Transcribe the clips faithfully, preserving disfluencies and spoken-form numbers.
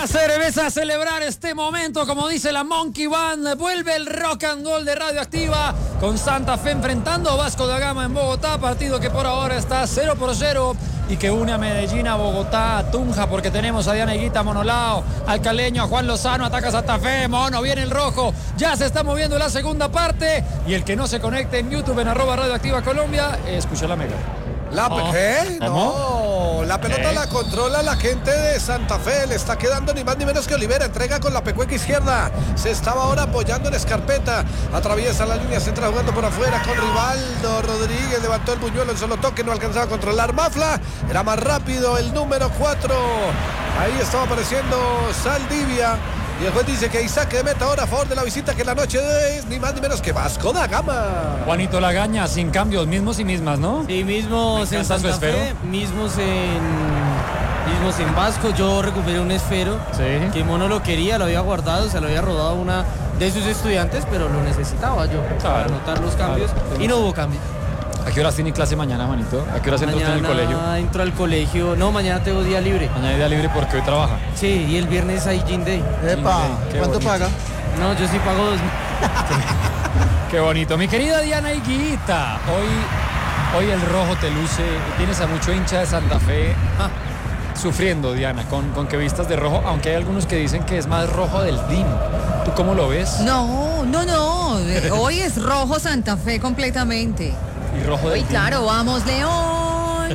cerveza a celebrar este momento, como dice la Monkey Band. Vuelve el rock and roll de Radioactiva con Santa Fe enfrentando a Vasco da Gama en Bogotá, partido que por ahora está cero por cero y que une a Medellín, a Bogotá, a Tunja, porque tenemos a Diana Higuita, Monolao, al caleño, a Juan Lozano, ataca Santa Fe, Mono, viene el rojo, ya se está moviendo la segunda parte, y el que no se conecte en YouTube en arroba Radioactiva Colombia, escucha la mega. La Oh. ¿Qué? ¿Cómo? No, la pelota ¿Qué? la controla la gente de Santa Fe. Le está quedando ni más ni menos que Olivera. Entrega con la pecueca izquierda. Se estaba ahora apoyando en Escarpeta. Atraviesa la línea central jugando por afuera con Rivaldo Rodríguez. Levantó el buñuelo en solo toque. No alcanzaba a controlar Mafla. Era más rápido el número cuatro. Ahí estaba apareciendo Saldivia. Y el juez dice que hay saque de meta ahora a favor de la visita, que la noche es ni más ni menos que Vasco da Gama. Juanito Lagaña, sin cambios, mismos y mismas, ¿no? Sí, mismos Me en encanta su Santa Fe, esfero. mismos en mismos en Vasco. Yo recuperé un esfero Sí. que Mono lo quería, lo había guardado, se lo había rodado una de sus estudiantes, pero lo necesitaba yo para Claro. anotar los cambios, Claro. y no hubo cambio. ¿A qué horas tiene clase mañana, Juanito? ¿A qué horas entra usted en el colegio? Mañana entro al colegio, no, mañana tengo día libre. Mañana hay día libre porque hoy trabaja. Sí, y el viernes hay Gym Day. Epa, Qué ¿cuánto bonito. paga? No, yo sí pago dos. Qué bonito. Mi querida Diana Higuita, hoy, hoy el rojo te luce. Tienes a mucho hincha de Santa Fe ah, sufriendo, Diana, con, con que vistas de rojo, aunque hay algunos que dicen que es más rojo del D I M. ¿Tú cómo lo ves? No, no, no. Hoy es rojo Santa Fe completamente. Y rojo del Hoy, D I M. claro, vamos, León.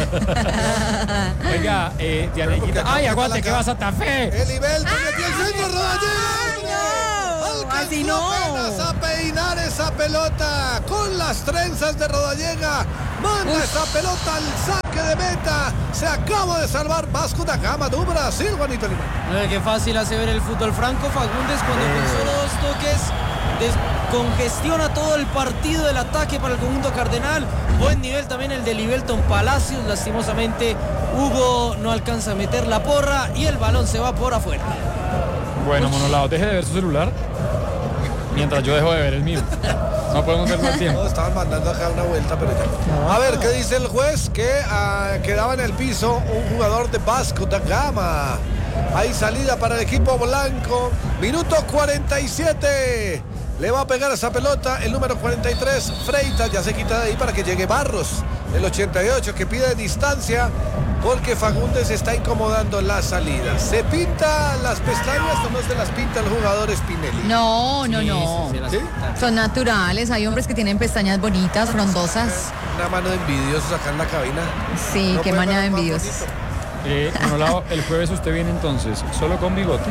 Oiga, eh, Diana Pero porque Higuita. acá ¡Ay, está aguante, la que ca- va Santa Fe! El nivel metió el centro, Rodallega. no! Así no. Apenas a peinar esa pelota con las trenzas de Rodallega. Manda esa pelota al saque de meta. Se acaba de salvar Vasco da Gama de Brasil, Juanito Lima. Eh, Qué fácil hace ver el fútbol franco. Fagundes, cuando con solo dos toques descongestiona todo el partido del ataque para el conjunto cardenal. Buen nivel también el de Libelton Palacios. Lastimosamente Hugo no alcanza a meter la porra y el balón se va por afuera. Bueno, Monolao, deje de ver su celular mientras yo dejo de ver el mío. No podemos verlo al tiempo. No, estaban mandando acá una vuelta, pero ya. A ver, ¿qué dice el juez? Que ah, quedaba en el piso un jugador de Vasco da Gama. Hay salida para el equipo blanco. Minuto cuarenta y siete. Le va a pegar esa pelota el número cuarenta y tres. Freitas ya se quita de ahí para que llegue Barros. El ochenta y ocho que pide distancia porque Fagundes está incomodando la salida. Se pinta las pestañas o no se las pinta el jugador Spinelli. No, no, Sí, no. sí, sí, las ¿Sí? pintan. Son naturales. Hay hombres que tienen pestañas bonitas, frondosas. Una mano de envidiosos acá en la cabina. Sí, No qué puede manera de ver más envidiosos. bonito. Eh, Monolao, el jueves usted viene entonces solo con bigote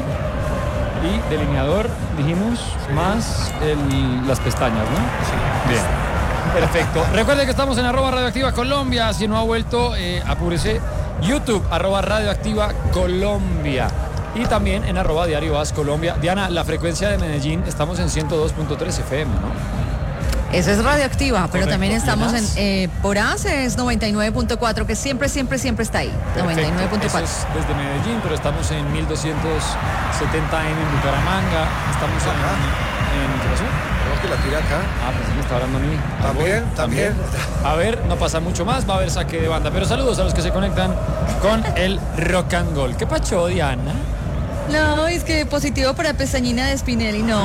y delineador, dijimos, más el- las pestañas, ¿no? Sí. Bien. Perfecto. Recuerde que estamos en arroba Radioactiva Colombia. Si no ha vuelto, eh, apúrese. YouTube, arroba Radioactiva Colombia. Y también en arroba Diario As Colombia. Diana, la frecuencia de Medellín, estamos en ciento dos punto tres F M, ¿no? Eso es Radioactiva, pero Correcto. también ¿Y estamos en más? eh, por A C E es noventa y nueve punto cuatro, que siempre, siempre, siempre está ahí. noventa y nueve punto Eso cuatro. es desde Medellín, pero estamos en mil doscientos setenta M en Bucaramanga. Estamos en... en ¿Qué pasó? Tenemos que la tira acá. Ah, pues sí me está hablando a mí. Ah, También, voy, también. A ver, no pasa mucho más, va a haber saque de banda. Pero saludos a los que se conectan con el Rock and Roll. ¿Qué pacho, Diana? No, es que positivo para pestañina de Spinelli, no.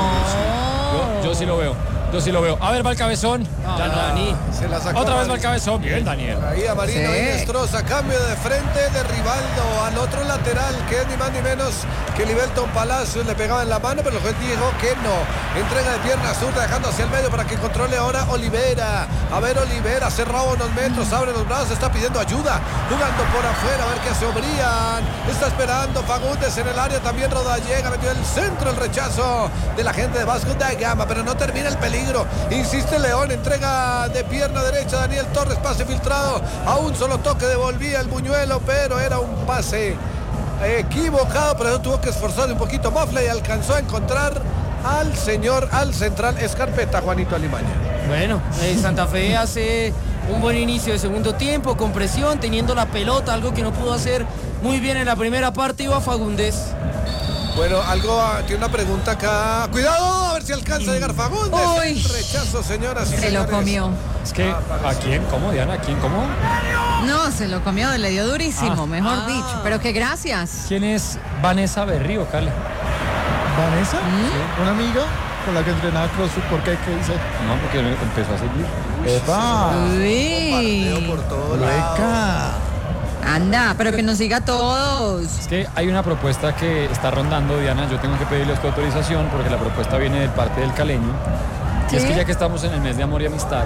Yo, yo sí lo veo, yo sí lo veo. A ver, va el cabezón. No, Ya no. Dani. Se la sacó. Otra vez va Dani. el cabezón. Bien, Daniel. Ahí a Marino Sí. y destroza. Cambio de frente de Rivaldo al otro lateral, que es ni más ni menos que Libelton Palacios. Le pegaba en la mano, pero el juez dijo que no. Entrega de pierna zurda, dejando hacia el medio para que controle ahora Olivera. A ver, Olivera, cerrado unos metros, abre los brazos, está pidiendo ayuda. Jugando por afuera, a ver qué hace Obrián. Está esperando Fagundes en el área, también Rodallega. Metió el centro, el rechazo de la gente de Vasco da Gama, pero no termina el peligro. Insiste León, entrega de pierna derecha Daniel Torres, pase filtrado. A un solo toque devolvía el buñuelo, pero era un pase equivocado, pero eso tuvo que esforzarse un poquito Mafla y alcanzó a encontrar al señor, al central Escarpeta, Juanito Alimaña. Bueno, eh, Santa Fe hace un buen inicio de segundo tiempo, con presión, teniendo la pelota, algo que no pudo hacer muy bien en la primera parte. Iba Fagundes. Bueno, algo, ah, tiene una pregunta acá. Cuidado, a ver si alcanza a llegar Fagundes. Uy. Rechazo, señoras y Se señores. lo comió. Es que, ¿a quién? ¿Cómo, Diana? ¿A quién? ¿Cómo? No, se lo comió, le dio durísimo, Ah. mejor Ah. dicho. Pero que gracias. ¿Quién es Vanessa Berrío, Cale? Vanessa, una amiga con la que entrenaba CrossFit. ¿Por qué? ¿Qué dice? No, porque empezó a seguir. ¡Epa! Bombardeo Uy. por todo lado. ¡Hueca! Anda, pero que nos siga a todos. Es que hay una propuesta que está rondando, Diana. Yo tengo que pedirles tu autorización porque la propuesta viene de parte del caleño. Y es ¿Qué? que ya que estamos en el mes de amor y amistad.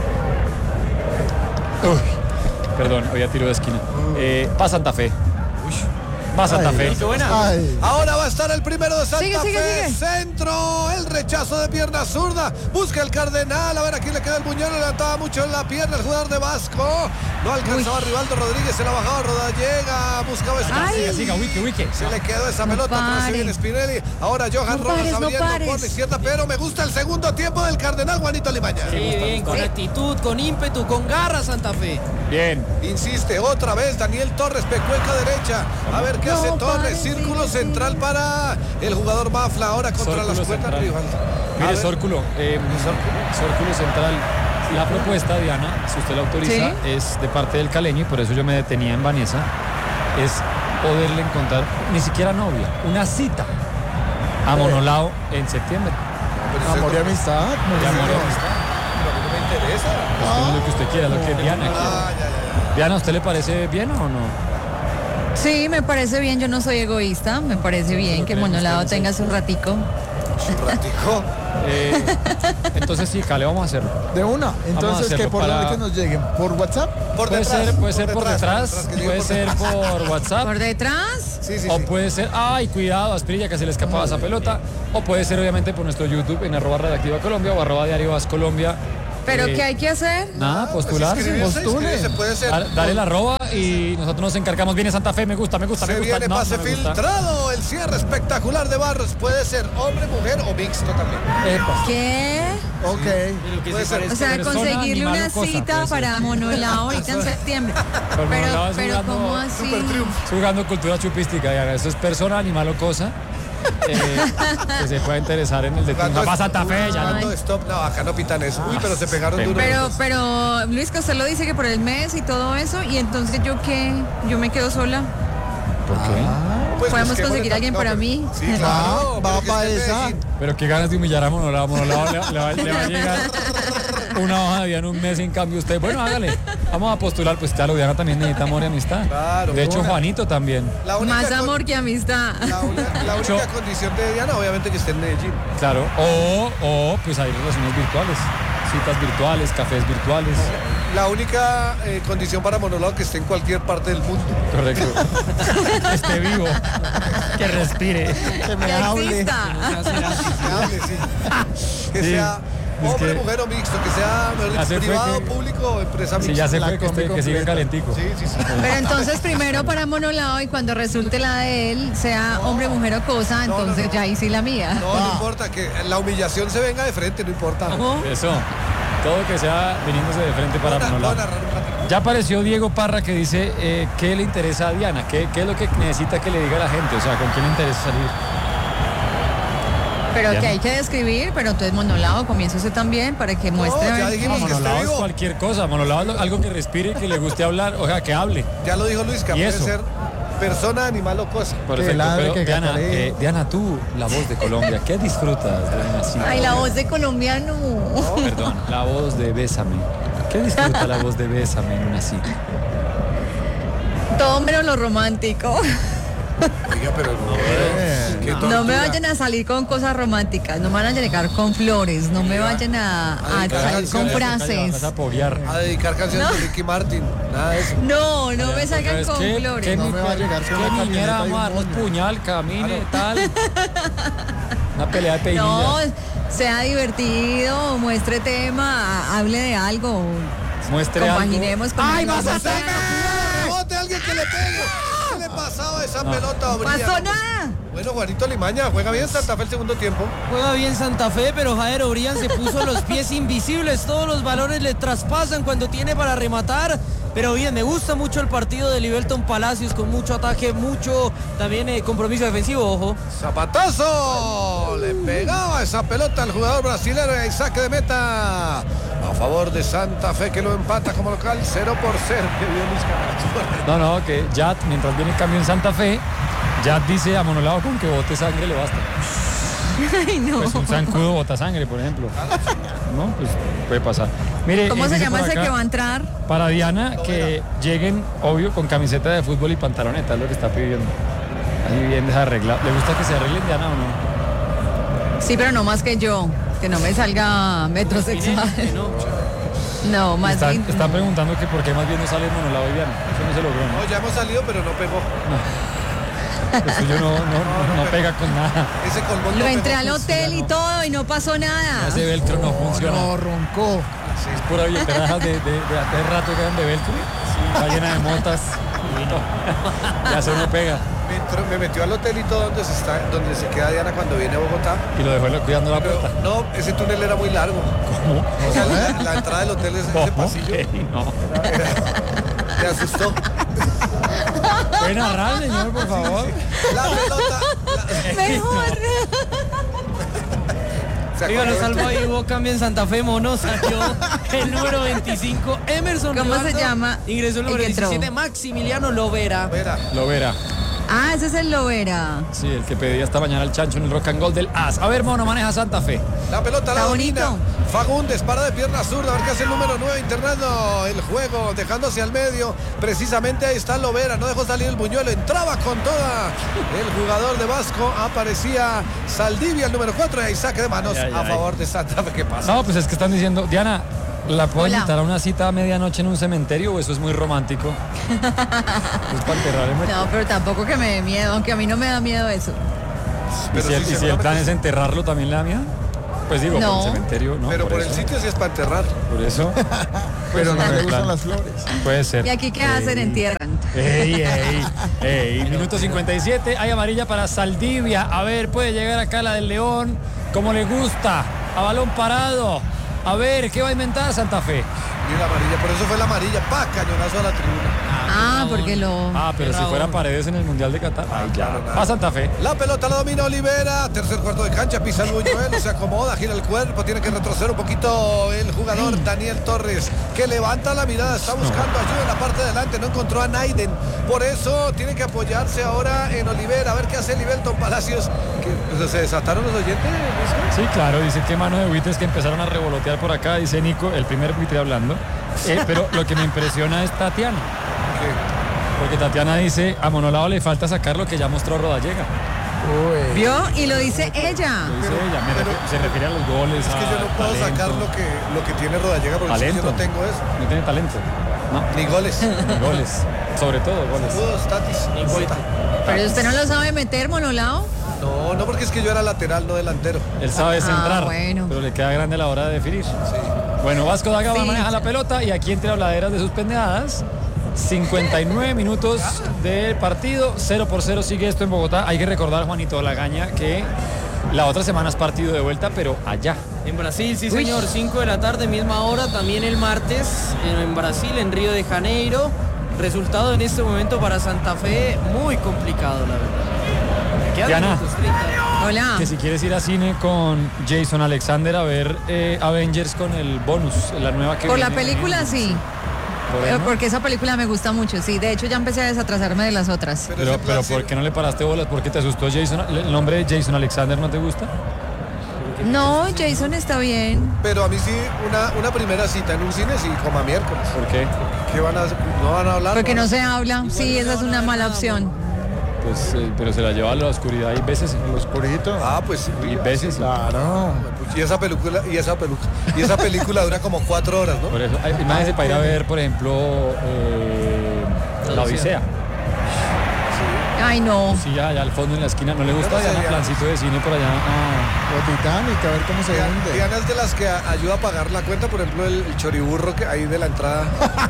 Uy, perdón, había tiro de esquina. Eh, va Santa Fe. Va Santa Ay, Fe. Qué buena. Ay. Ahora va a estar el primero de Santa Sigue, sigue, Fe. sigue. Centro, el rechazo de pierna zurda. Busca el Cardenal. A ver, aquí le queda el Buñuelo. Levantaba mucho en la pierna el jugador de Vasco. No alcanzaba Rivaldo Rodríguez. Se la bajaba. Rodallega. Buscaba esa. Ay. Siga, siga, wiki, wiki. Se le quedó esa No pelota. Atrás se pare. viene Spinelli. Ahora Johan No Rojas pares, no abriendo pares. por la izquierda. Pero me gusta el segundo tiempo del Cardenal, Juanito Limaña. Sí, bien, con actitud, con ímpetu, con garra Santa Fe. Bien. Insiste otra vez Daniel Torres, pecueca derecha. A ver qué No, hace Torres. pare, Círculo sigue, central para el jugador Mafla. Ahora contra Círculo las cuerdas central. rival. A Mire, ver. Círculo. Eh, Círculo central. La propuesta, Diana, si usted la autoriza, Sí. es de parte del caleño y por eso yo me detenía en Vanessa. Es poderle encontrar, ni siquiera novia, una cita a Monolao en septiembre. Pero eso Amor y no- amistad. De amor y amistad. pero a mí no me interesa. Pues lo que usted quiera, lo que Diana quiera. Ah, ya, ya, ya. Diana, ¿a usted le parece bien o no? Sí, me parece bien, yo no soy egoísta, me parece bien que Monolado tenga su ratico. Un ratico. Eh, entonces sí, Cale, vamos a hacerlo. De una. Entonces, hacerlo que por para- dónde que nos lleguen? ¿Por WhatsApp? Por Puede detrás. ser, puede ser por detrás, que llegue puede por ser detrás. por WhatsApp. ¿Por detrás? Sí, sí, O sí. puede ser, ay, cuidado, Asprilla, que se le escapaba esa pelota. O puede ser, obviamente, por nuestro YouTube en arroba Redactiva Colombia o arroba Diario Vas Colombia. ¿Pero Eh, qué hay que hacer? Nada, postularse. Pues inscribirse, postule. inscribirse, puede ser. Dar- Dale la arroba y nosotros nos encargamos. Viene Santa Fe, me gusta, me gusta, Se me gusta. viene No, pase no me gusta. filtrado. El cierre espectacular de Barros. Puede ser hombre, mujer o mixto también. Epa. ¿Qué? Ok. Pero que Puede se ser. parezca. O sea, persona, conseguirle animal una o cosa, cita puede ser. para Monolao ahorita en septiembre. Pero Pero, Monolao es pero jugando ¿cómo así? Estoy jugando cultura chupística, Diana. Eso es persona, animal o cosa. eh, que se pueda interesar en el de Jugando Para es- Santa Fe, ya no. jugando stop. No, acá no pitan eso. Uy, pero se pegaron Pero- duro. Pero, pero Luis, que usted lo dice que por el mes y todo eso, y entonces yo qué, yo me quedo sola. ¿Por qué? Pues, ¿Podemos busquémosle conseguir ta- alguien no, para pero- mí? Sí, claro. Ah, pero va que pa' esté en esa. Medellín. Pero qué ganas de humillar a Monolao. Monolao le, le va, le va a llegar una hoja de vida en un mes. En cambio, usted, bueno, hágale. Vamos a postular. Pues claro, Diana también necesita amor y amistad. Claro, de hecho, una. Juanito también. La única Más con- amor que amistad. La, una- la única Yo- condición de Diana, obviamente, que esté en Medellín. Claro. O, o pues hay relaciones virtuales. Citas virtuales, cafés virtuales. La única eh, condición para Monolao que esté en cualquier parte del mundo. Correcto. Que esté vivo. Que respire. Que me Que hable. exista. Ya será. Que hable, sí. Que Sí, sea es hombre, que- mujer o mixto, que sea mejor Ya dicho, se fue privado, que- público o empresa Si mixta. ya se La fue, que, combi esté- que siga completa. calentico. Sí, sí, sí. Pero entonces primero para Monolao y cuando resulte la de él, sea hombre, mujer o cosa, No, no, entonces no. ya ahí sí la mía. No, no importa, que la humillación se venga de frente, no importa. Eso. Todo que sea viniéndose de frente para Puedo Monolao. narrar un ratito. Ya apareció Diego Parra que dice eh, qué le interesa a Diana, ¿Qué, qué es lo que necesita que le diga a la gente, o sea, con quién le interesa salir. Pero Bien. que hay que describir, pero entonces Monolao, comienza usted también para que muestre. ya a ver dijimos qué- que esté Monolao es vivo. cualquier cosa, Monolao es lo- algo que respire y que le guste hablar, o sea, que hable. Ya lo dijo Luis, que ¿Y puede eso? ser persona, animal o cosa. Perfecto, ladre, pero que Diana, cacaree. eh, Diana, tú, la voz de Colombia, ¿qué disfrutas de una cita? Ay, la voz de colombiano. Perdón, la voz de Bésame. ¿Qué disfruta la voz de Bésame en una cita? Todo menos lo romántico. Oiga, pero no. Eh, qué No tortura. me vayan a salir con cosas románticas, no me van a llegar con flores, no me vayan a, a Ay, salir con canciones, frases. Vas a apoyar. A dedicar canciones No. de Ricky Martin. Nada de eso. No, no me salgan Es con que- flores. que No ni- me va a llegar con que una niñera, camioneta vamos a y un darnos moño. puñal, camine, tal. Una pelea de peinilla. No, sea divertido, muestre tema, hable de algo. Muestre algo. Compaginemos con ¡Ay, algo. vas a No sea- ¡Rebote! ¡Rebote! ¡Alguien que le pegue! ¿Qué le pasaba a esa pelota? No Obrilla? pasó nada. Bueno, Juanito Limaña juega bien Santa Fe el segundo tiempo. Juega bien Santa Fe, pero Jader Obrián se puso los pies invisibles. Todos los balones le traspasan cuando tiene para rematar. Pero bien, me gusta mucho el partido de Livelton Palacios con mucho ataque, mucho también eh, compromiso defensivo, ojo. Zapatazo, le pegaba esa pelota al jugador brasileño y saque de meta a favor de Santa Fe, que lo empata como local cero por cero. Que bien Luis Camacho. No, no, que Yat, mientras viene el cambio en Santa Fe, Yat dice a Monolao con que bote sangre le basta. Ay, no. Pues un zancudo bota sangre, por ejemplo. No, pues puede pasar. Mire, ¿Cómo eh, se dice llama por ese acá, que va a entrar? Para Diana, que lleguen, obvio, con camiseta de fútbol y pantaloneta, es lo que está pidiendo. Ahí bien desarreglado. ¿Le gusta que se arreglen, Diana, o no? Sí, pero no más que yo, que no me salga metrosexual. No, más Están, bien. están preguntando que por qué más bien no sale Monolao y Diana. Eso no se logró, ¿no? No, ya hemos salido, pero no pegó. Eso yo no, no, no, no pega con nada. Ese colmón Lo no entré pegó. al hotel y todo y no pasó nada. Ese velcro no funciona. No, roncó. Es pura billetera de, de, de hace rato que eran de velcro. Está llena de motas. Ya se no pega. Me, entró- me metió al hotel y todo donde se, está, donde se queda Diana cuando viene a Bogotá. Y lo dejó cuidando la Pero puerta. no, ese túnel era muy largo. ¿Cómo? O sea, la, la entrada del hotel es ese ¿Cómo? pasillo. Ey, no. Te asustó. ¿Puede narrar, señor, por favor? La pelota. la- Mejor. se Oiga, lo acordó salvo este- ahí, hubo cambio en Santa Fe, Mono, salió el número veinticinco, Emerson ¿Cómo se Rivaldo, llama ingresó el el número que entró? diecisiete, Maximiliano Lovera. Vera. Lo verá. Ah, ese es el Lovera. Sí, el que pedía esta mañana el chancho en el rock and roll del As. A ver, Mono, maneja Santa Fe. La pelota la Está domina. bonito. Fagundes para de pierna zurda. A ver qué hace el número nueve internando el juego, dejando hacia el medio. Precisamente ahí está Lovera. No dejó salir el buñuelo. Entraba con toda el jugador de Vasco. Aparecía Saldivia, el número cuatro. Y ahí saque de manos Ay, ay, a ay. favor de Santa Fe. ¿Qué pasa? No, pues es que están diciendo, Diana, ¿la puedo Hola. invitar a una cita a medianoche en un cementerio o eso es muy romántico? Es para enterrar el muerto. No, pero tampoco que me dé miedo, aunque a mí no me da miedo eso. ¿Y Pero si, el, sí, y si el plan es seguramente- enterrarlo, también le da miedo? Pues digo, No. por el cementerio, ¿no? Pero por, el eso, sitio sí es para enterrar. Por eso. Pero no Pues, le el gustan plan. las flores. Puede ser. ¿Y aquí qué hacen? Ey. Entierran. Ey, ey, ey. Minuto cincuenta y siete. Hay amarilla para Saldivia. A ver, puede llegar acá la del León. Como le gusta. A balón parado. A ver, ¿qué va a inventar Santa Fe? Y la amarilla, por eso fue la amarilla. Pa, cañonazo a la tribuna. Ah, porque lo. Ah, pero si Rabón. fuera Paredes en el Mundial de Qatar. Ay, ya. claro, nada. Va Santa Fe. La pelota la domina Olivera, tercer cuarto de cancha, pisa el buñuelo, se acomoda, gira el cuerpo, tiene que retroceder un poquito el jugador Daniel Torres, que levanta la mirada, está buscando ayuda en la parte de adelante, no encontró a Naiden, por eso tiene que apoyarse ahora en Olivera, a ver qué hace Livelton Palacios, que pues, se desataron los oyentes. ¿no? Sí, claro, dice que mano de buitres que empezaron a revolotear por acá, dice Nico, el primer buitre hablando. Eh, pero lo que me impresiona es Tatiana, porque Tatiana dice, a Monolao le falta sacar lo que ya mostró Rodallega. Uy. ¿Vio? Y lo dice ella. Lo dice ella, me pero- refiere- se refiere a los goles, Es que yo no al puedo talento. sacar lo que, lo que tiene Rodallega porque si Talento. yo no tengo eso, No tiene talento. No, ni goles. ni goles. Sobre todo goles. Saludos, Tatis. Vuelta. Pero usted no lo sabe meter, Monolao. No, no porque es que yo era lateral, no delantero. Él sabe centrar, Ah, bueno. pero le queda grande a la hora de definir. Bueno, Vasco da Gama Sí. maneja la pelota y aquí entre habladeras de sus pendejadas. cincuenta y nueve minutos del partido, cero por cero sigue esto en Bogotá. Hay que recordar, Juanito Lagaña, que la otra semana es partido de vuelta, pero allá. En Brasil, sí señor, cinco de la tarde, misma hora, también el martes, en, en Brasil, en Río de Janeiro. Resultado en este momento para Santa Fe muy complicado, la verdad. Quedan Diana. minutos, treinta. Hola. Que si quieres ir a cine con Jason Alexander a ver eh, Avengers con el bonus, la nueva que Por la viene. película, sí. Por Eh, eso. Porque esa película me gusta mucho, sí. De hecho, ya empecé a desatrasarme de las otras. Pero, Pero, ese pero plan ¿por sí- qué no le paraste bolas? ¿Por qué te asustó Jason? ¿El nombre de Jason Alexander no te gusta? No, Jason está bien. Pero a mí sí, una, una primera cita en un cine sí, como a miércoles. ¿Por qué? ¿Qué van a hacer? ¿No van a hablar? Porque no van a- se habla. Sí, esa es una mala opción. Pues, eh, pero se la lleva a la oscuridad y veces. El oscurito. Ah, pues sí. Y veces. Claro. Y esa película, y esa peluca, y esa película dura como cuatro horas, ¿no? Por eso, ay, imagínese para ir a ver, por ejemplo, eh, La Odisea. Ay, no. Sí, allá al fondo en la esquina. ¿No le gusta Yo no sé, Diana Diana. plancito de cine por allá? Ah, O Titanic, a ver cómo se Diana, hunde. Diana es de las que a- ayuda a pagar la cuenta, por ejemplo, el, el choriburro que hay de la entrada.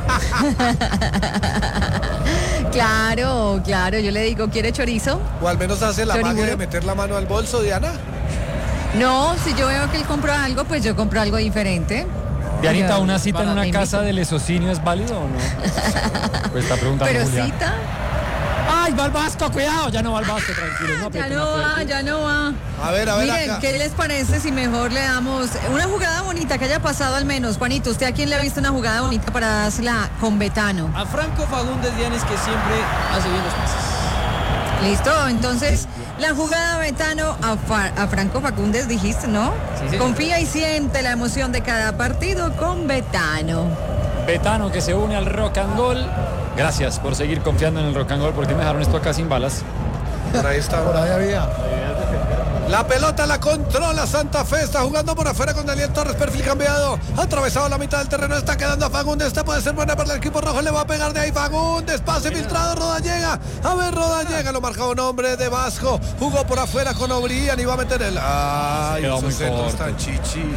Claro, claro. Yo le digo, ¿quiere chorizo? O al menos hace la Choriburo. magia de meter la mano al bolso, Diana. No, si yo veo que él compró algo, pues yo compro algo diferente. Dianita, Yo- ¿una cita en para una mí casa mismo. del esocinio es válido o no? Pues está preguntando Pero Julián. cita. Ay, va el Vasco! ¡Cuidado! Ya no va el Vasco, tranquilo. No, Ya aprieten no la va, fuerte. ya no va. A ver, a ver Miren, acá. ¿qué les parece si mejor le damos una jugada bonita que haya pasado al menos? Juanito, ¿usted a quién le ha visto una jugada bonita para dársela con Betano? A Franco Fagundes Dianes, que siempre hace bien los pases. Listo, entonces la jugada Betano a, Fa- a Franco Fagundes dijiste, ¿no? Sí, señor. Confía y siente la emoción de cada partido con Betano. Betano que se une al Rock and Roll. Gracias por seguir confiando en el Rock and Roll, porque me dejaron esto acá sin balas. Por ahí está. Por ahí había. La pelota la controla Santa Fe, está jugando por afuera con Daniel Torres, perfil cambiado, atravesado la mitad del terreno, está quedando a Fagundes, esta puede ser buena para el equipo rojo, le va a pegar de ahí Fagundes, pase filtrado, Roda llega, a ver Roda llega, lo marca un hombre de Vasco, jugó por afuera con Obrián y va a meter el... ¡Ay, Quedó esos muy centros corto. tan chichis!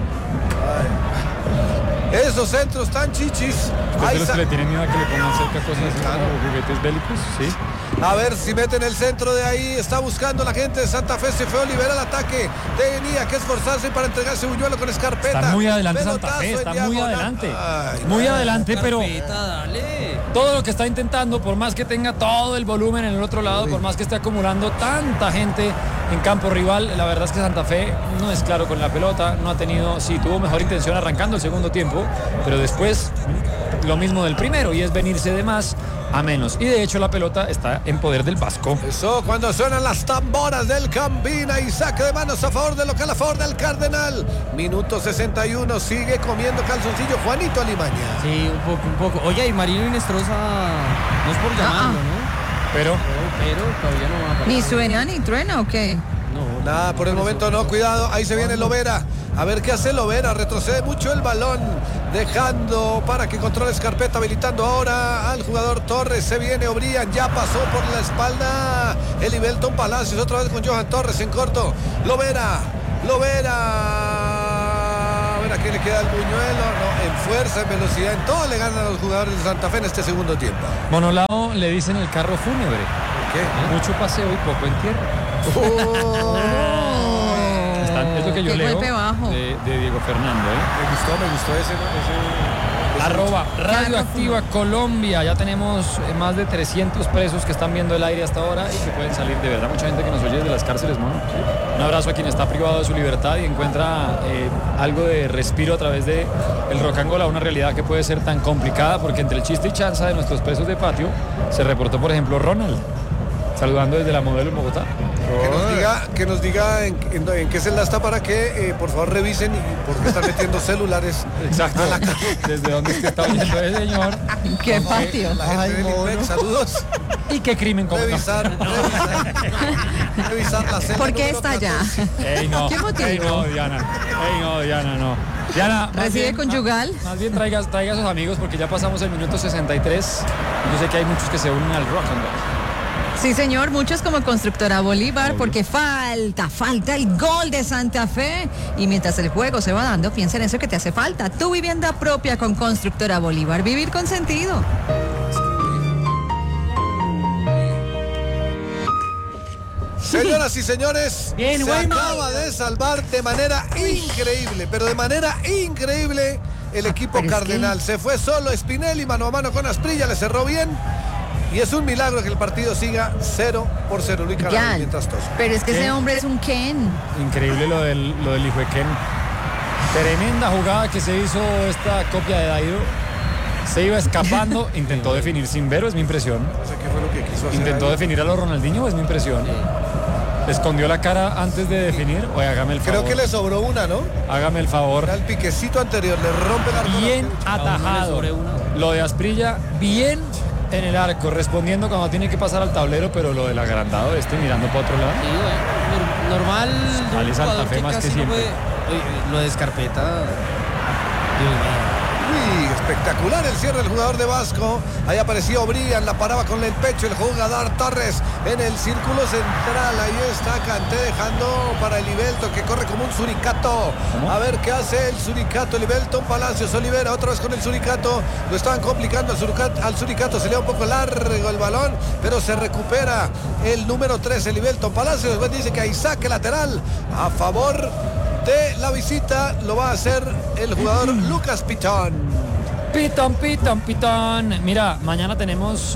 Ay. Esos centros tan chichis. Después Ahí de los sa- que le tienen miedo a que le pongan cerca cosas así Claro. como juguetes bélicos, sí. A ver si meten el centro de ahí. Está buscando la gente de Santa Fe. Se fue Olivera al ataque. Tenía que esforzarse para entregarse Buñuelo con escarpeta. Está muy adelante Santa Pelotazo Fe, en está muy diagonal. adelante. Ay, Muy no. adelante, pero Carpeta, dale. todo lo que está intentando, por más que tenga todo el volumen en el otro lado, por más que esté acumulando tanta gente en campo rival, la verdad es que Santa Fe no es claro con la pelota, no ha tenido, sí, tuvo mejor intención arrancando el segundo tiempo, pero después lo mismo del primero, y es venirse de más a menos. Y de hecho la pelota está en poder del Vasco. Eso cuando suenan las tamboras del Cambina y saque de manos a favor del local, a favor del Cardenal. Minuto sesenta y uno, sigue comiendo calzoncillo Juanito Alimaña. Sí, un poco, un poco. Oye, y Marino Inestrosa, no es por llamarlo, ¿no? Pero Pero, pero todavía no va a parar. ¿Ni suena ni truena o qué? No, Nada, por el momento no, cuidado, ahí se viene Lovera. A ver qué hace Lovera, retrocede mucho el balón, dejando para que controle Escarpeta, habilitando ahora al jugador Torres. Se viene Obrián, ya pasó por la espalda el Ibelton Palacios, otra vez con Johan Torres en corto. Lovera, Lovera. A ver a qué le queda el buñuelo, no, en fuerza, en velocidad, en todo le ganan a los jugadores de Santa Fe en este segundo tiempo. Monolao le dicen el carro fúnebre. ¿Qué? Mucho paseo y poco entierro. Están- es lo que yo Qué leo golpe bajo. de, de Diego Fernando, ¿eh? Me gustó, me gustó ese, ese, ese- Arroba Radioactiva Colombia. Ya tenemos eh, más de trescientos presos que están viendo el aire hasta ahora y que pueden salir, de verdad. Mucha gente que nos oye desde las cárceles, ¿no? Un abrazo a quien está privado de su libertad y encuentra eh, algo de respiro a través de el rock and roll a una realidad que puede ser tan complicada, porque entre el chiste y chanza de nuestros presos de patio se reportó, por ejemplo, Ronald, saludando desde la Modelo en Bogotá. Que nos diga, que nos diga en, en- en qué celda está para que eh, por favor revisen y por qué están metiendo celulares. Exacto. a la ca- Desde dónde es que está oyendo el señor ¿Qué patio? La gente Ay, del mono. INPEC, saludos. y qué crimen cometió. Revisar, revisar, revisar la celda. ¿Por qué número está allá? catorce. Ey, no. ¿Qué motivo? Ey, no, Diana. Ey, no, Diana, no. Diana, más ¿Recibe bien- conyugal? Más, más bien traiga, traiga a sus amigos porque ya pasamos el minuto sesenta y tres. Yo sé que hay muchos que se unen al rock and roll. Sí, señor, muchos como Constructora Bolívar, porque falta, falta el gol de Santa Fe. Y mientras el juego se va dando, piensa en eso que te hace falta. Tu vivienda propia con Constructora Bolívar. Vivir con sentido. Señoras y señores, Bien, se bueno. acaba de salvar de manera increíble, pero de manera increíble el equipo pero es cardenal. Se fue solo Spinelli, mano a mano con Asprilla, le cerró bien. Y es un milagro que el partido siga cero por cero. Luis Carvalho, Ya, mientras todos. pero es que ¿Qué? ese hombre es un Ken. Increíble lo del, lo del hijo de Ken. Tremenda jugada que se hizo esta copia de Dairo. Se iba escapando, intentó definir sin ver, es mi impresión. No sé qué fue lo que quiso hacer Intentó ahí. definir a los Ronaldinho, es mi impresión. Escondió la cara antes de definir. Oye, hágame el favor. Creo que le sobró una, ¿no? Hágame el favor. Era el piquecito anterior, le rompe el arco. Bien A uno le atajado. sobre una. Lo de Asprilla, bien en el arco, respondiendo cuando tiene que pasar al tablero, pero lo del agrandado este mirando para otro lado. Sí, bueno, nor- normal. de Vale un Santa jugador Fe más que casi no siempre. puede- Oye, lo de Escarpeta. Dios mío. Uy, espectacular el cierre del jugador de Vasco. Ahí aparecía Obrián, la paraba con el pecho el jugador Torres en el círculo central. Ahí está Kanté dejando para el Ibelton que corre como un suricato. ¿Cómo? A ver qué hace el suricato. El Ibelton Palacios, Olivera otra vez con el suricato. Lo estaban complicando al suricato, al suricato. Se le da un poco largo el balón, pero se recupera el número tres, el Ibelton Palacios. Después dice que hay saque lateral a favor de la visita. Lo va a hacer el jugador Lucas Pitón. Pitón, pitón, pitón. Mira, mañana tenemos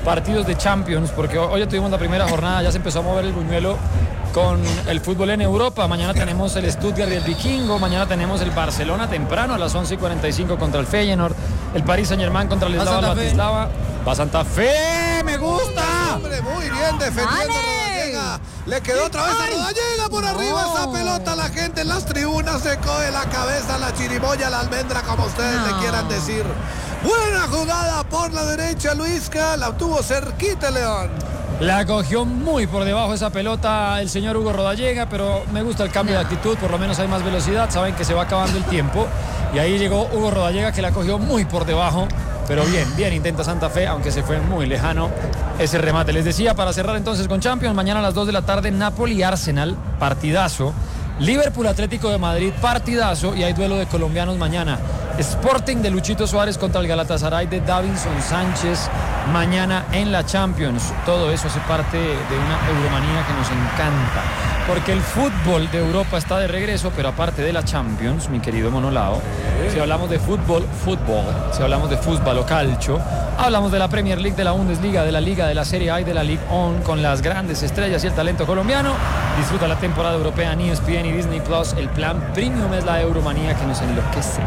partidos de Champions, porque hoy ya tuvimos la primera jornada, ya se empezó a mover el buñuelo con el fútbol en Europa. Mañana tenemos el Stuttgart y el Vikingo, mañana tenemos el Barcelona temprano a las once y cuarenta y cinco contra el Feyenoord, el Paris Saint-Germain contra el Slava Bratislava. Va Santa Fe, me gusta. Hombre, muy bien defendiendo Rodallega. Le quedó otra vez a Rodallega por arriba no. esa pelota. La gente en las tribunas se coge la cabeza, la chirimoya, la almendra, como ustedes no. le quieran decir. Buena jugada por la derecha, Luisca. La obtuvo cerquita León. La cogió muy por debajo esa pelota el señor Hugo Rodallega, pero me gusta el cambio no. de actitud, por lo menos hay más velocidad, saben que se va acabando el tiempo. Y ahí llegó Hugo Rodallega, que la cogió muy por debajo. Pero bien, bien intenta Santa Fe, aunque se fue muy lejano ese remate. Les decía, para cerrar entonces con Champions, mañana a las dos de la tarde, Napoli-Arsenal, partidazo. Liverpool Atlético de Madrid, partidazo. Y hay duelo de colombianos mañana. Sporting de Luchito Suárez contra el Galatasaray de Davinson Sánchez, mañana en la Champions. Todo eso hace parte de una euromanía que nos encanta, porque el fútbol de Europa está de regreso, pero aparte de la Champions, mi querido Monolao, si hablamos de fútbol, fútbol, si hablamos de fútbol o calcio, hablamos de la Premier League, de la Bundesliga, de la Liga, de la Serie A y de la Ligue uno, con las grandes estrellas y el talento colombiano. Disfruta la temporada europea en E S P N y Disney Plus. El plan premium es la euromanía que nos enloquece.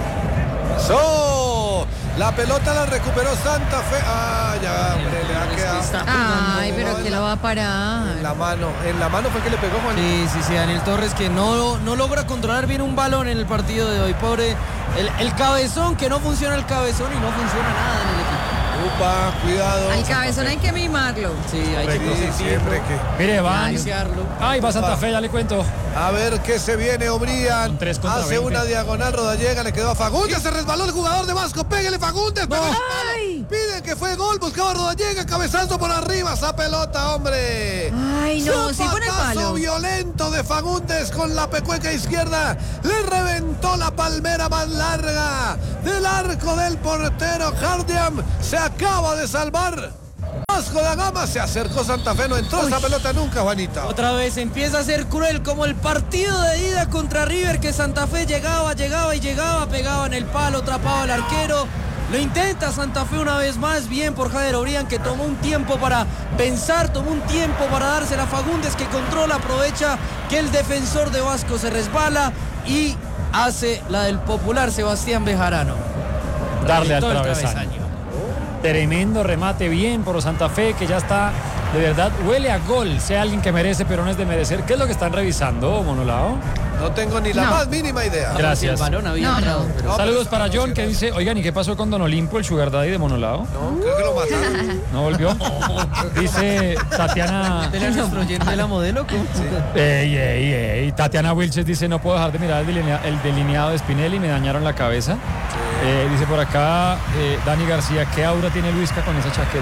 ¡So! La pelota la recuperó Santa Fe. Ah, ya, hombre, le ha quedado. Ay, pero que la va a parar. En la mano, en la mano fue que le pegó Juan. Sí, sí, sí, Daniel Torres, que no, no logra controlar bien un balón en el partido de hoy. Pobre, el, el cabezón, que no funciona el cabezón y no funciona nada en el equipo. Upa, cuidado. Al cabezón hay que mimarlo. Sí, hay que sí, siempre que. Mire, va. Ay, va Santa Fe, ya le cuento. A ver qué se viene, Obrian. Hace veinte. Una diagonal, Rodallega, le quedó a Fagundes, se resbaló el jugador de Vasco. Pégale, Fagundes. No. Piden que fue gol, buscaba Rodallega, cabezazo por arriba, esa pelota, hombre. Ay, no, sí pone el palo. Violento de Fagundes con la pecueca izquierda. Le reventó la palmera más larga del arco del portero. Hardiam se acaba de salvar. Vasco da Gama, se acercó Santa Fe, no entró Uy. esa pelota nunca, Juanita. Otra vez empieza a ser cruel, como el partido de ida contra River, que Santa Fe llegaba, llegaba y llegaba, pegaba en el palo, atrapaba al arquero. Lo intenta Santa Fe una vez más, bien por Jader Obrian, que tomó un tiempo para pensar, tomó un tiempo para dársela a Fagundes, que controla, aprovecha que el defensor de Vasco se resbala y hace la del popular Sebastián Bejarano. Darle al travesaño. Tremendo remate, bien por Santa Fe, que ya está, de verdad, huele a gol. Sea alguien que merece, pero no es de merecer. ¿Qué es lo que están revisando, Monolao? No tengo ni la no. más mínima idea. Gracias. El balón había no, entrado, no. pero... Saludos para John, que dice, oigan, ¿y qué pasó con Don Olimpo, el sugar daddy de Monolao? No, creo que lo mataron. ¿No volvió? Dice Tatiana... ¿De nuestro oyente de la modelo? Sí. Ey, ey, ey. Tatiana Wilches dice, no puedo dejar de mirar el, delinea el delineado de Spinelli, me dañaron la cabeza. Sí. Eh, dice por acá eh, Dani García, ¿qué aura tiene Luisca con esa chaqueta?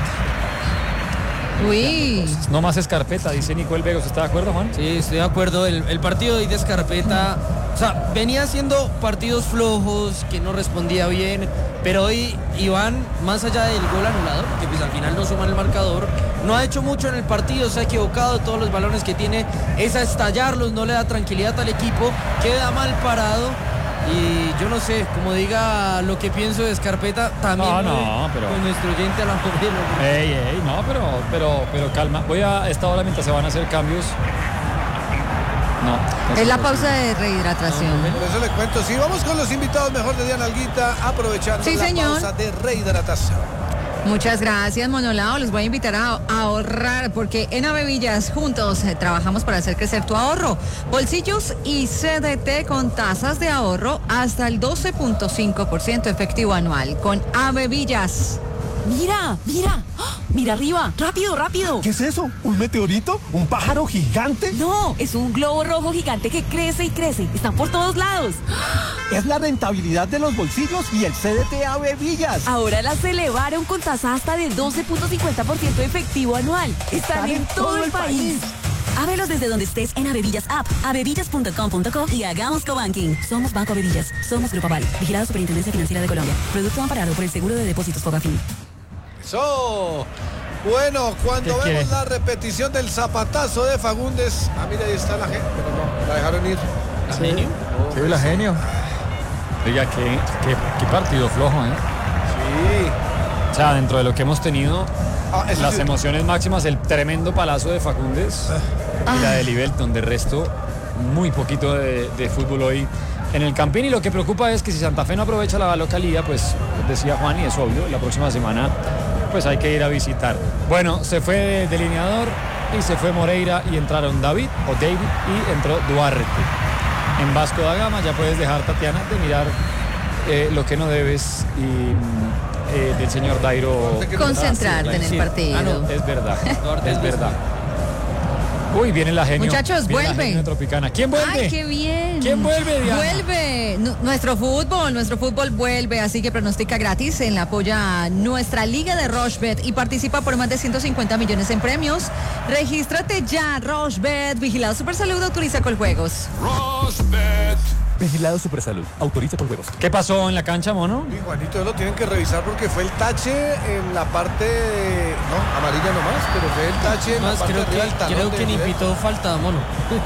Uy. No más escarpeta, dice Nicole Vega. ¿Usted está de acuerdo, Juan? Sí, estoy de acuerdo. El, el partido de Escarpeta, o sea, venía haciendo partidos flojos, que no respondía bien, pero hoy Iván, más allá del gol anulado, que pues al final no suma el marcador, no ha hecho mucho en el partido, se ha equivocado, todos los balones que tiene es a estallarlos, no le da tranquilidad al equipo, queda mal parado. Y yo no sé, como diga lo que pienso de Escarpeta, también no, no, pero... con nuestro oyente a la modelo. Ey, ey, no, pero, pero, pero calma. Voy a esta hora mientras se van a hacer cambios. No. no es la pausa de rehidratación. No, por eso le cuento. Sí, vamos con los invitados mejor de Diana Alguita, aprovechando sí, la señor. pausa de rehidratación. Muchas gracias, Monolao. Les voy a invitar a, a ahorrar, porque en Avevillas juntos eh, trabajamos para hacer crecer tu ahorro. Bolsillos y C D T con tasas de ahorro hasta el doce punto cinco por ciento efectivo anual con Avevillas. Mira, mira, ¡oh! Mira arriba, rápido, rápido. ¿Qué es eso? ¿Un meteorito? ¿Un pájaro gigante? No, es un globo rojo gigante que crece y crece. Están por todos lados. Es la rentabilidad de los bolsillos y el C D T Avevillas. Ahora las elevaron con tasa hasta de doce punto cincuenta por ciento efectivo anual. Están, Están en, en todo, todo el país. país. Ábrelos desde donde estés en Avevillas App, avevillas punto com punto co y hagamos cobanking. Somos Banco Avevillas, somos Grupo Aval, vigilado Superintendencia Financiera de Colombia. Producto amparado por el Seguro de Depósitos Fogafín. So, bueno, cuando vemos quiere? la repetición del zapatazo de Fagundes, ah, mira, ahí está la gente, pero no, la dejaron ir. ¿La genio? Oh, sí, la genio. Oiga, qué, qué, qué partido flojo, ¿eh? Sí. O sea, dentro de lo que hemos tenido, Ah, eso Las sí. emociones máximas, el tremendo palazo de Fagundes y la de Livelton. De resto, muy poquito de, de fútbol hoy en el Campín. Y lo que preocupa es que si Santa Fe no aprovecha la localía, pues decía Juan, y es obvio, la próxima semana pues hay que ir a visitar. Bueno, se fue delineador y se fue Moreira y entraron David o David y entró Duarte. En Vasco da Gama ya puedes dejar, Tatiana, de mirar eh, lo que no debes y eh, del señor Dairo. Concentrarte en el Sí. partido. Ah, no, es verdad, es verdad. Uy, viene la genio. Muchachos, viene la vuelve. genio tropicana. ¿Quién vuelve? ¡Ay, qué bien! ¿Quién vuelve, Diana? Vuelve. N- nuestro fútbol, nuestro fútbol vuelve, así que pronostica gratis en la apoya nuestra liga de Rochebet y participa por más de ciento cincuenta millones en premios. Regístrate ya, Rochebet, vigilado Supersalud, autoriza con juegos. Vigilado Supersalud. Autoriza por juegos. ¿Qué pasó en la cancha, mono? Y Juanito, lo tienen que revisar porque fue el tache en la parte, no, amarilla nomás, pero fue el tache en la Más, parte creo de arriba que, del talón creo de que ni Livelton. pitó falta, mono.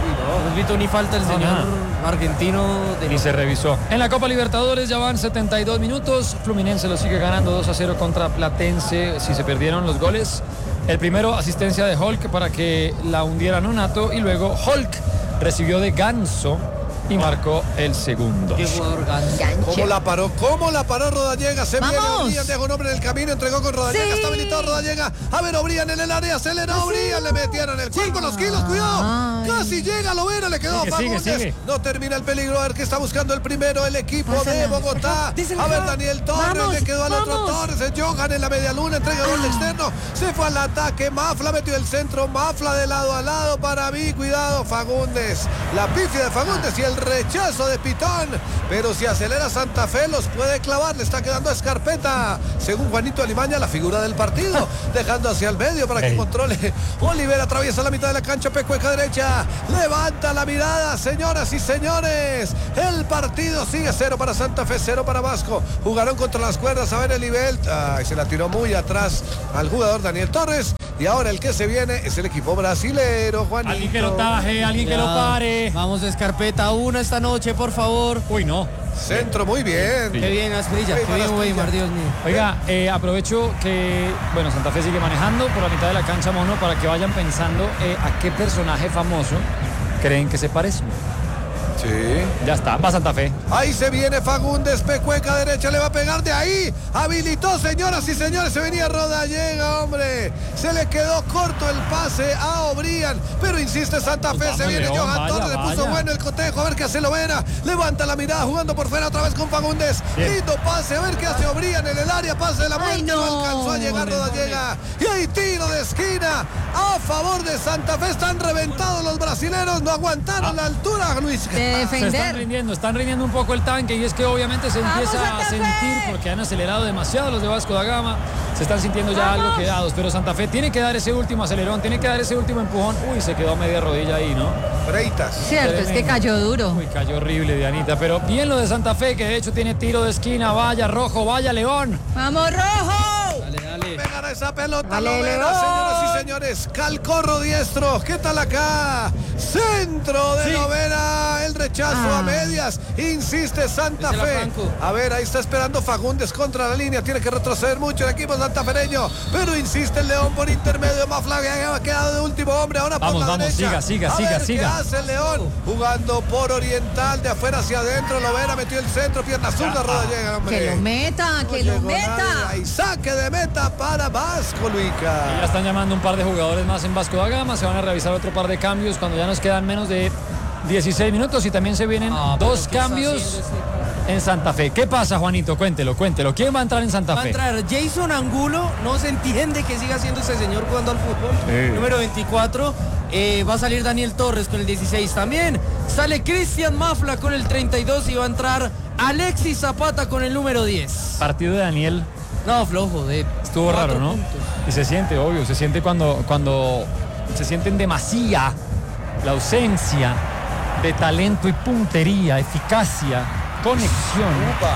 No pitó ni falta el No, señor nada. argentino. De Ni se revisó. En la Copa Libertadores ya van setenta y dos minutos. Fluminense lo sigue ganando dos a cero contra Platense. Si se perdieron los goles. El primero, asistencia de Hulk para que la hundiera Nonato. Y luego Hulk recibió de Ganso y marcó el segundo. Qué jugador ganso. ¿Cómo la paró? ¿Cómo la paró Rodallega? Se viene ¡Vamos! Obrian, dejó un hombre en el camino, entregó con Rodallega, Sí. está habilitado Rodallega. A ver, Obrian en el área, aceleró Obrian, le metieron el cuerpo, los kilos, cuidado. Ay. Casi llega, lo vera, le quedó Sigue, a sigue, Fagundes. sigue. No termina el peligro, a ver qué está buscando el primero, el equipo de Pásala. Bogotá. Díselo, A ver, Juan. Daniel Torres, Vamos, le quedó al otro vamos. Torres, el Johan en la media luna, entrega gol externo, se fue al ataque, Mafla metió el centro, Mafla de lado a lado para mí, cuidado, Fagundes. La pifia de Fagundes y el rechazo de Pitón, pero si acelera Santa Fe los puede clavar, le está quedando a Escarpeta, según Juanito Alimaña, la figura del partido, dejando hacia el medio para que Ey. controle. Oliver atraviesa la mitad de la cancha, Pecueca derecha, levanta la mirada, señoras y señores, el partido sigue cero para Santa Fe, cero para Vasco, jugaron contra las cuerdas, a ver el nivel, ay, se la tiró muy atrás al jugador Daniel Torres, y ahora el que se viene es el equipo brasilero, Juanito. Alguien que lo taje, alguien que lo Ya, pare. Vamos, Escarpeta, una esta noche, por favor. Uy, no. Centro, muy bien. Qué bien, Asprilla, Ey, qué bien, Asprilla. Weimar, Dios mío. Oiga, eh, aprovecho que, bueno, Santa Fe sigue manejando por la mitad de la cancha, mono, para que vayan pensando eh, a qué personaje famoso creen que se parece. Sí. Ya está, va Santa Fe. Ahí se viene Fagundes, Pecueca derecha, le va a pegar de ahí. Habilitó, señoras y señores, se venía Rodallega, hombre. Se le quedó corto el pase a Obrian, pero insiste Santa Fe, Vamos, se viene León, Johan vaya, Torres, le puso vaya. bueno el cotejo, a ver qué hace Lovera. Levanta la mirada, jugando por fuera otra vez con Fagundes. Bien. Lindo pase, a ver qué hace Obrian en el área, pase de la muerte, Ay, no. no. alcanzó a llegar Rodallega. Y hay tiro de esquina a favor de Santa Fe. Están reventados los brasileros, no aguantaron la altura, Luis. De Se están defender. rindiendo, están rindiendo un poco el tanque y es que obviamente se ¡Vamos, empieza a Santa Fe! sentir porque han acelerado demasiado los de Vasco da Gama, se están sintiendo ya algo quedados, pero Santa Fe tiene que dar ese último acelerón, tiene que dar ese último empujón. Uy, se quedó a media rodilla ahí, ¿no? Freitas. Cierto, es que Tremendo. cayó duro. Uy, cayó horrible, Dianita, pero bien lo de Santa Fe, que de hecho tiene tiro de esquina, vaya rojo, vaya León. ¡Vamos, rojo! Dale, dale. Pegar a esa pelota, Dale, Lovera, León. señoras y señores. Calcorro diestro. ¿Qué tal acá? Centro de Sí. Lovera. El rechazo Ah. a medias. Insiste Santa Désela, Fe. Franco. A ver, ahí está esperando Fagundes contra la línea. Tiene que retroceder mucho el equipo santafereño. Pero insiste el León por intermedio. Mafla que ha quedado de último hombre. Ahora por Vamos, la vamos, derecha. siga, siga, a siga, ver siga. ¿Qué hace el León? Jugando por Oriental. De afuera hacia adentro. Lovera metió el centro. Pierna zurda. Roda llega, hombre. Que lo meta, No que lo llegó nadie. meta. Ahí saque de meta para Vasco, Luica. Ya están llamando un par de jugadores más en Vasco da Gama, se van a revisar otro par de cambios cuando ya nos quedan menos de dieciséis minutos y también se vienen Ah, pero dos ¿qué está cambios haciendo ese- en Santa Fe. ¿Qué pasa, Juanito? Cuéntelo, cuéntelo. ¿Quién va a entrar en Santa Va a Fe? entrar Jason Angulo, no se entiende que siga siendo ese señor jugando al fútbol. Sí. Número veinticuatro, eh, va a salir Daniel Torres con el dieciséis también. Sale Cristian Mafla con el treinta y dos y va a entrar Alexis Zapata con el número diez. Partido de Daniel No, flojo, de estuvo cuatro raro, ¿no? puntos. Y se siente, obvio, se siente cuando, cuando se siente en demasía la ausencia de talento y puntería, eficacia, conexión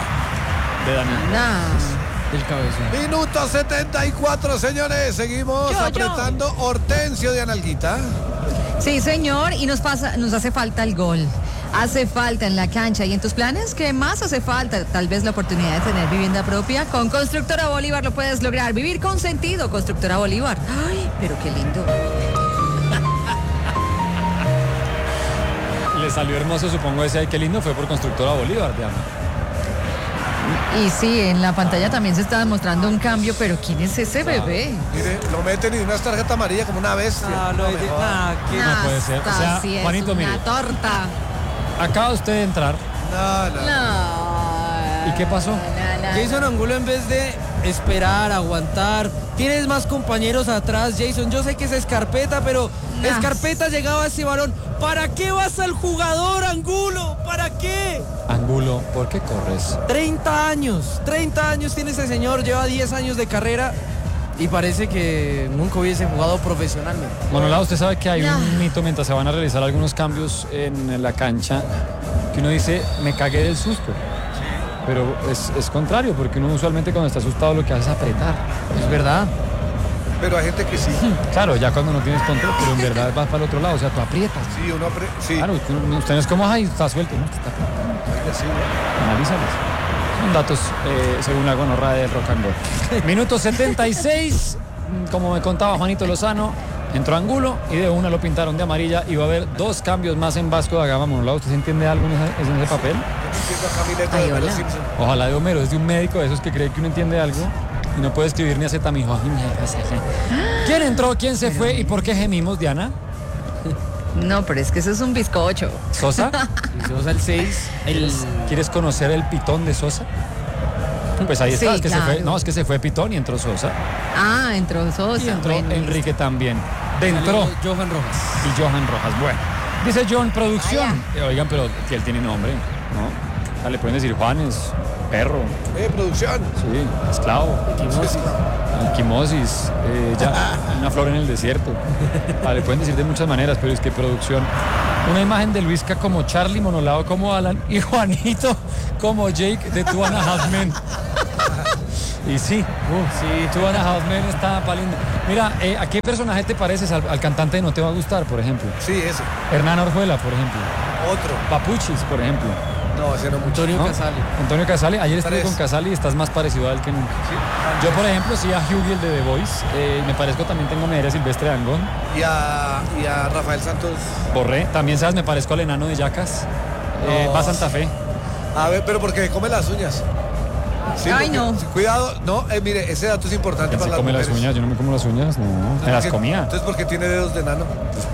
de Daniel. Nah. Del cabezón. Minuto setenta y cuatro, señores. Seguimos Yo, yo. apretando. Hortensio de Analguita. Sí, señor, y nos pasa, nos hace falta el gol. hace falta en la cancha y en tus planes, ¿qué más hace falta? Tal vez la oportunidad de tener vivienda propia. Con Constructora Bolívar lo puedes lograr. Vivir con sentido, Constructora Bolívar. Ay, pero qué lindo. Le salió hermoso, supongo, ese ay, qué lindo, fue por Constructora Bolívar, Diana. Y sí, en la pantalla también se está demostrando un cambio, pero ¿quién es ese bebé? Mire, lo meten y una tarjeta amarilla como una bestia. Ah, no, No, es de- mejor. nah, que- No puede ser. O Esta sea, sí es Juanito, una mire. torta. Acaba usted de entrar. No, no. No. ¿Y qué pasó? No, no, Jason Angulo, en vez de esperar, aguantar, tienes más compañeros atrás, Jason. Yo sé que es Escarpeta, pero Nah. Escarpeta llegaba a ese balón. ¿Para qué vas al jugador, Angulo? ¿Para qué? Angulo, ¿por qué corres? treinta años, treinta años tiene ese señor, lleva diez años de carrera y parece que nunca hubiese jugado profesionalmente. Bueno, Lau, usted sabe que hay No. un mito mientras se van a realizar algunos cambios en la cancha, que uno dice, me cagué del susto. Pero es, es contrario, porque uno usualmente cuando está asustado lo que hace es apretar. Es verdad. Pero hay gente que sí. Claro, ya cuando no tienes control, pero en verdad vas para el otro lado, o sea, tú aprietas. Sí, uno apre- sí. Claro, usted, usted no es como, ay, está suelto, no, usted está apretando. Sí, ¿no? Analízalos. Son datos eh, según la gonorrea del rock and roll. Minuto setenta y seis, como me contaba Juanito Lozano, entró Angulo y de una lo pintaron de amarilla y va a haber dos cambios más en Vasco da Gama. Monolao, ¿usted se entiende algo en ese, en ese papel? Yo no entiendo a Camileta Ay, de Homero hola. Simpson. Ojalá de Homero, es de un médico de esos que cree que uno entiende algo y no puede escribir ni hacer tamijo. ¿Quién entró, quién se fue y por qué gemimos, Diana? No, pero es que eso es un bizcocho. ¿Sosa? Y Sosa el seis, el... ¿Quieres conocer el pitón de Sosa? Pues ahí está, Sí, es que se claro. fue, no, es que se fue Pitón y entró Sosa. Ah, entró Sosa. Y entró Bueno, Enrique también. Dentro Johan Rojas. y Johan Rojas. Bueno, dice John Producción. Eh, Oigan, pero que él tiene nombre, ¿no? O sea, le pueden decir Juanes, perro, Eh, producción. sí, esclavo, Quimosis. alquimosis, eh, ya, una flor en el desierto. Ah, le pueden decir de muchas maneras, pero es que Producción. Una imagen de Luisca como Charlie, Monolao como Alan y Juanito como Jake de Two and a Half Men. Y sí, uh, sí, Two and a Half Men está palindo. Mira, eh, ¿a qué personaje te pareces al, al cantante de No Te Va a Gustar, por ejemplo? Sí, ese. Hernán Orjuela, por ejemplo. Otro. Papuchis, por ejemplo. No, ese no mucho. Antonio ¿No? Casale. Antonio Casale. Ayer estuve Tres. con Casale y estás más parecido a él que nunca. Yo, por ejemplo, sí a Hughie, el de The Voice. Eh, me parezco también, tengo medalla Silvestre de Angón. Y a, y a Rafael Santos. Borré. También, ¿sabes? Me parezco al enano de Yacas. Eh, No. va a Santa Fe. A ver, pero porque come las uñas. Sí, Ay, porque- no. sí, cuidado, no, eh, mire, ese dato es importante ¿Quién se para las come las mujeres. uñas? Yo no me como las uñas, no. Me las Porque- comía. Entonces, ¿por qué tiene dedos de enano?